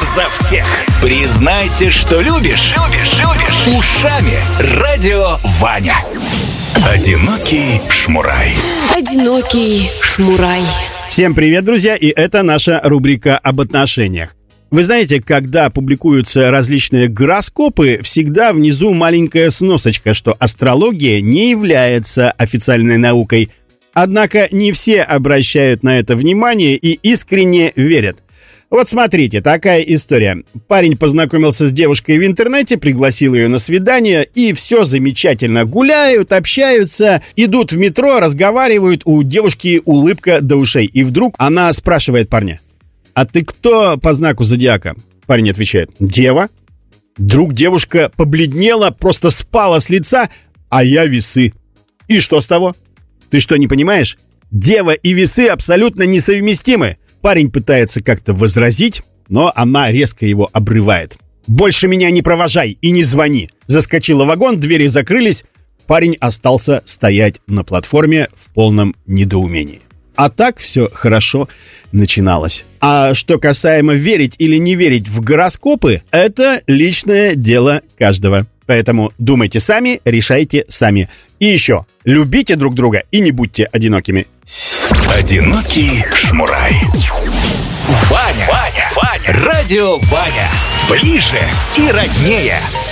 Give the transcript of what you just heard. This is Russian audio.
за всех. Признайся, что любишь. Ушами Радио Ваня. Одинокий шмурай. Одинокий шмурай. Всем привет, друзья, и это наша рубрика об отношениях. Вы знаете, когда публикуются различные гороскопы, всегда внизу маленькая сносочка, что астрология не является официальной наукой. Однако не все обращают на это внимание и искренне верят. Вот смотрите, такая история. Парень познакомился с девушкой в интернете, пригласил ее на свидание, и все замечательно. Гуляют, общаются, идут в метро, разговаривают, у девушки улыбка до ушей. И вдруг она спрашивает парня: «А ты кто по знаку зодиака?» Парень отвечает: «Дева». Вдруг девушка побледнела, просто спала с лица: «А я весы». И что с того? Ты что, не понимаешь? Дева и весы абсолютно несовместимы. Парень пытается как-то возразить, но она резко его обрывает. «Больше меня не провожай и не звони». Заскочила в вагон, двери закрылись. Парень остался стоять на платформе в полном недоумении. А так все хорошо начиналось. А что касаемо верить или не верить в гороскопы, это личное дело каждого. Поэтому думайте сами, решайте сами. И еще, любите друг друга и не будьте одинокими. Одинокий шмурай. Ваня. Радио Ваня. Ближе и роднее.